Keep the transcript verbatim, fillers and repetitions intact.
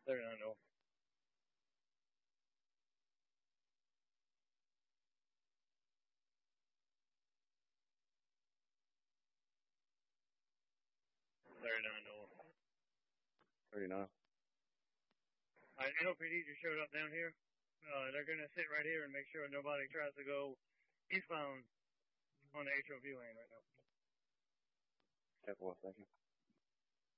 thirty-nine north. thirty-nine north. thirty-nine. All right, N O P D just showed up down here. Uh, they're going to sit right here and make sure nobody tries to go eastbound on the H O V lane right now. Careful, thank you.